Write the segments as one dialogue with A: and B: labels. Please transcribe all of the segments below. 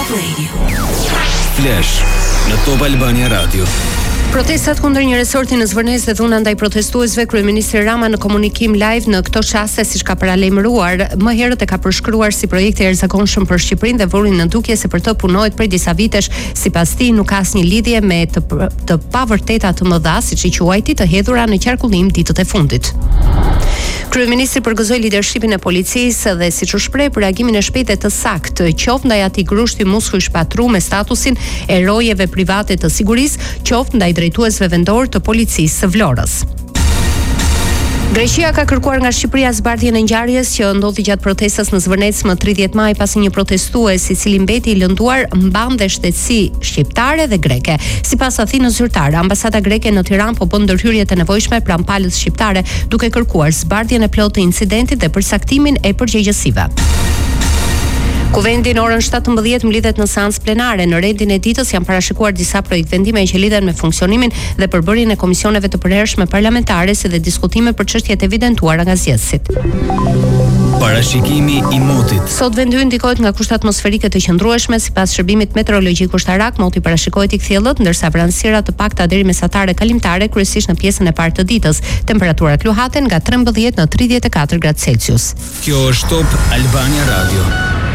A: Top Radio.
B: Flash në Top Albania Radio.
C: Protestat kundër një resorti në Zvërnesë dhe dhuna ndaj protestuesve, kryeministri Rama në komunikim live në këto çaste siç ka paralajmëruar, më herët e ka përshkruar si projekt i jashtëzakonshëm për Shqipërinë dhe vuri në dukje se për të punohet prej disa vitesh, sipas tij nuk ka asnjë lidhje me të pavërteta të mëdha, siç i quajti, të hedhura në qarkullim ditët e fundit. Kryeministri përgëzoi lidershipin e policisë dhe siç u shpreh për reagimin e shpejtë të saktë, qoftë ndaj atij grushti muskull shpatru me statusin erojeve private të sigurisë, qoftë ndaj drejtuesve vendor të policisë së Vlorës. Greqia ka kërkuar nga Shqipëria zbardhjen e ngjarjes që ndodhi gjatë protestës në Zvërnec më 30 maj pasi një protestues i cili mbeti i lënduar mbante shtetësi shqiptare dhe greke. Sipas Athinës zyrtare, ambasada greke në Tiranë po bën ndërhyrjet e nevojshme pranë palës shqiptare, duke kërkuar zbardhjen e plotë të incidentit dhe përcaktimin e përgjegjësive. Kuvendi në orën 17 mblidhet në seancë plenare. Në rendin e ditës janë parashikuar disa projekt vendime që lidhen me funksionimin dhe përbërjen e komisioneve të përhershme parlamentare, si dhe diskutime për çështjet evidentuara nga zgjedhësit.
B: Parashikimi i motit.
C: Sot vendi ndikohet nga kushte atmosferike të qëndrueshme. Sipas shërbimit meteorologjik ushtarak, moti parashikohet i kthjellët, ndërsa vranësira të pakta deri mesatare kalimtare, kryesisht në pjesën e parë të ditës. Temperaturat luhaten nga 13 në 34 gradë Celsius.
B: Kjo është Top Albania Radio.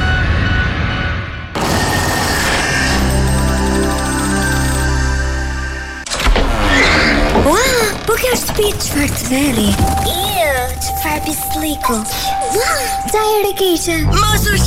A: Po kjo shtëpi çfarë të veri? Çfarë pisliku? Sa herë keqe? Mos u